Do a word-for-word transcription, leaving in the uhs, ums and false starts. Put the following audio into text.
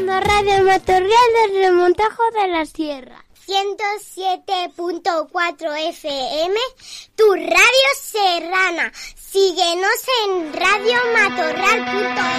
escuchando Radio Matorral del Remontajo de la Sierra. ciento siete punto cuatro F M, tu radio serrana. Síguenos en radio matorral punto es.